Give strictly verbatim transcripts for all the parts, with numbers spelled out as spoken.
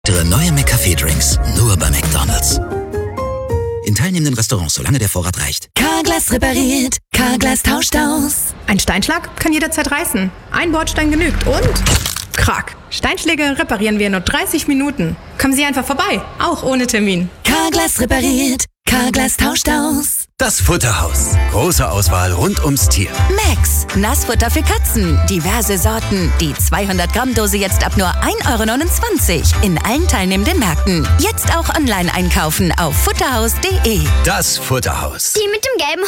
Neue McCafé-Drinks, nur bei McDonald's. In teilnehmenden Restaurants, solange der Vorrat reicht. Carglass repariert, Carglass tauscht aus. Ein Steinschlag kann jederzeit reißen. Ein Bordstein genügt und... Krack. Steinschläge reparieren wir in nur dreißig Minuten. Kommen Sie einfach vorbei, auch ohne Termin. Carglass repariert, Carglass tauscht aus. Das Futterhaus. Große Auswahl rund ums Tier. Max, Nassfutter für Katzen. Diverse Sorten. Die zweihundert Gramm Dose jetzt ab nur ein Euro neunundzwanzig. In allen teilnehmenden Märkten. Jetzt auch online einkaufen auf futterhaus punkt de. Das Futterhaus. Die mit dem gelben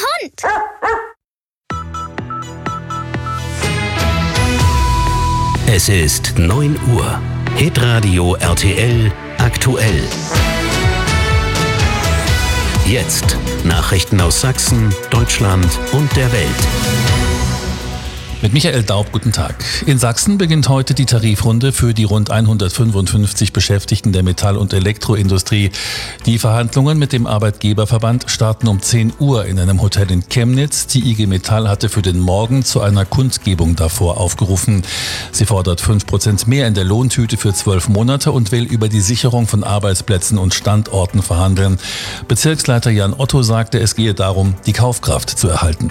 Hund. Es ist neun Uhr. Hitradio R T L aktuell. Jetzt Nachrichten aus Sachsen, Deutschland und der Welt. Mit Michael Daub, guten Tag. In Sachsen beginnt heute die Tarifrunde für die rund hundertfünfundfünfzig Beschäftigten der Metall- und Elektroindustrie. Die Verhandlungen mit dem Arbeitgeberverband starten um zehn Uhr in einem Hotel in Chemnitz. Die I G Metall hatte für den Morgen zu einer Kundgebung davor aufgerufen. Sie fordert fünf Prozent mehr in der Lohntüte für zwölf Monate und will über die Sicherung von Arbeitsplätzen und Standorten verhandeln. Bezirksleiter Jan Otto sagte, es gehe darum, die Kaufkraft zu erhalten.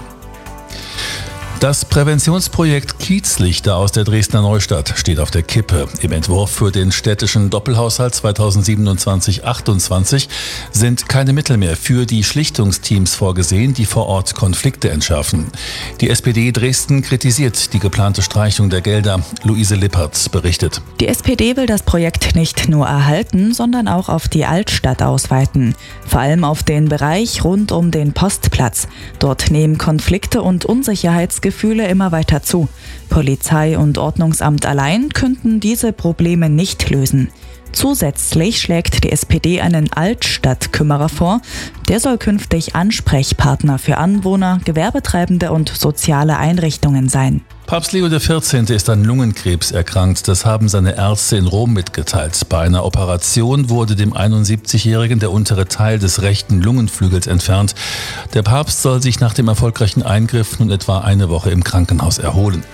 Das Präventionsprojekt Kiezlichter aus der Dresdner Neustadt steht auf der Kippe. Im Entwurf für den städtischen Doppelhaushalt zweitausendsiebenundzwanzig achtundzwanzig sind keine Mittel mehr für die Schlichtungsteams vorgesehen, die vor Ort Konflikte entschärfen. Die S P D Dresden kritisiert die geplante Streichung der Gelder. Luise Lippert berichtet. Die S P D will das Projekt nicht nur erhalten, sondern auch auf die Altstadt ausweiten. Vor allem auf den Bereich rund um den Postplatz. Dort nehmen Konflikte und Unsicherheitsgefühle Gefühle immer weiter zu. Polizei und Ordnungsamt allein könnten diese Probleme nicht lösen. Zusätzlich schlägt die S P D einen Altstadtkümmerer vor. Der soll künftig Ansprechpartner für Anwohner, Gewerbetreibende und soziale Einrichtungen sein. Papst Leo der vierzehnte ist an Lungenkrebs erkrankt. Das haben seine Ärzte in Rom mitgeteilt. Bei einer Operation wurde dem einundsiebzigjährigen der untere Teil des rechten Lungenflügels entfernt. Der Papst soll sich nach dem erfolgreichen Eingriff nun etwa eine Woche im Krankenhaus erholen.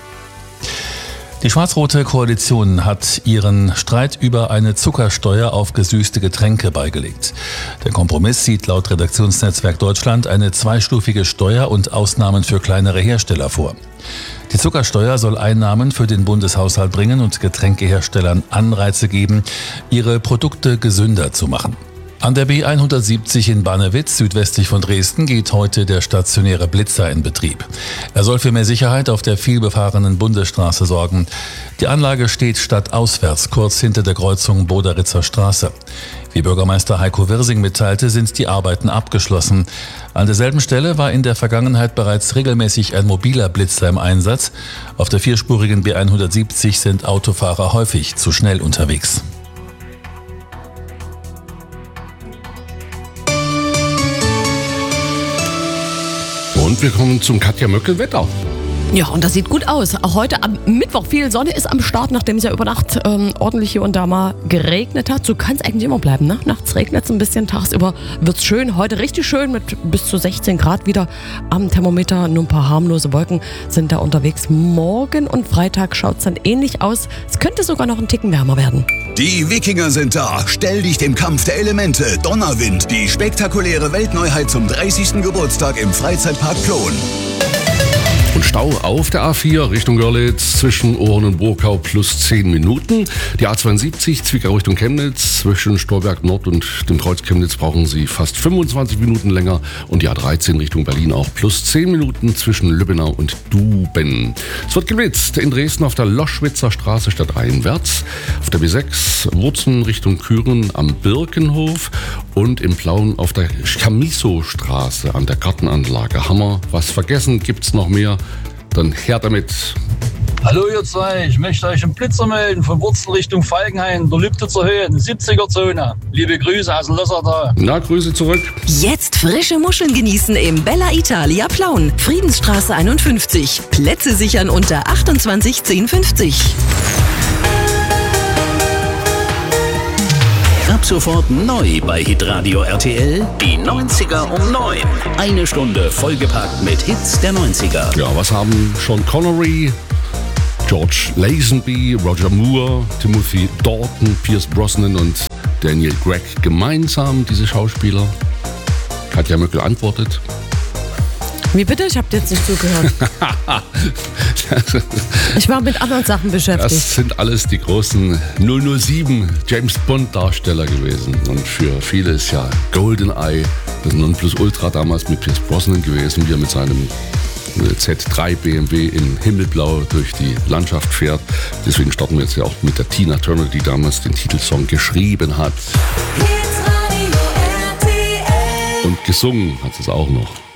Die schwarz-rote Koalition hat ihren Streit über eine Zuckersteuer auf gesüßte Getränke beigelegt. Der Kompromiss sieht laut Redaktionsnetzwerk Deutschland eine zweistufige Steuer und Ausnahmen für kleinere Hersteller vor. Die Zuckersteuer soll Einnahmen für den Bundeshaushalt bringen und Getränkeherstellern Anreize geben, ihre Produkte gesünder zu machen. An der B hundertsiebzig in Bannewitz, südwestlich von Dresden, geht heute der stationäre Blitzer in Betrieb. Er soll für mehr Sicherheit auf der vielbefahrenen Bundesstraße sorgen. Die Anlage steht stadtauswärts, kurz hinter der Kreuzung Boderitzer Straße. Wie Bürgermeister Heiko Wirsing mitteilte, sind die Arbeiten abgeschlossen. An derselben Stelle war in der Vergangenheit bereits regelmäßig ein mobiler Blitzer im Einsatz. Auf der vierspurigen B hundertsiebzig sind Autofahrer häufig zu schnell unterwegs. Und wir kommen zum Katja Möckel-Wetter. Ja, und das sieht gut aus. Auch heute am Mittwoch viel Sonne ist am Start, nachdem es ja über Nacht ähm, ordentlich hier und da mal geregnet hat. So kann es eigentlich immer bleiben, ne? Nachts regnet es ein bisschen, tagsüber wird es schön. Heute richtig schön mit bis zu sechzehn Grad wieder am Thermometer. Nur ein paar harmlose Wolken sind da unterwegs. Morgen und Freitag schaut es dann ähnlich aus. Es könnte sogar noch ein Ticken wärmer werden. Die Wikinger sind da. Stell dich dem Kampf der Elemente. Donnerwind, die spektakuläre Weltneuheit zum dreißigsten Geburtstag im Freizeitpark Plon. Und Stau auf der A vier Richtung Görlitz zwischen Ohren und Burkau plus zehn Minuten. Die A zweiundsiebzig Zwickau Richtung Chemnitz zwischen Storberg Nord und dem Kreuz Chemnitz brauchen Sie fast fünfundzwanzig Minuten länger. Und die A dreizehn Richtung Berlin auch plus zehn Minuten zwischen Lübbenau und Duben. Es wird geblitzt in Dresden auf der Loschwitzer Straße stadtrheinwärts, auf der B sechs Wurzen Richtung Küren am Birkenhof und im Plauen auf der Chamisso-Straße an der Gartenanlage. Hammer, was vergessen, gibt's noch mehr? Dann her damit. Hallo ihr zwei, ich möchte euch einen Blitzer melden von Wurzen Richtung Falkenhain, der Lübnitzer Höhe, in siebziger-Zone. Liebe Grüße aus Lossertal. Na, Grüße zurück. Jetzt frische Muscheln genießen im Bella Italia Plauen. Friedensstraße einundfünfzig. Plätze sichern unter achtundzwanzig zehn fünfzig. Ab sofort neu bei Hitradio R T L, die neunziger um neun. Eine Stunde vollgepackt mit Hits der neunziger. Ja, was haben Sean Connery, George Lazenby, Roger Moore, Timothy Dalton, Pierce Brosnan und Daniel Craig gemeinsam, diese Schauspieler. Katja Möckel antwortet. Wie bitte? Ich habe jetzt nicht zugehört. Ich war mit anderen Sachen beschäftigt. Das sind alles die großen null null sieben James Bond Darsteller gewesen. Und für viele ist ja GoldenEye das Nonplusultra damals mit Pierce Brosnan gewesen, wie er mit seinem Z drei B M W in Himmelblau durch die Landschaft fährt. Deswegen starten wir jetzt ja auch mit der Tina Turner, die damals den Titelsong geschrieben hat. Und gesungen hat sie es auch noch.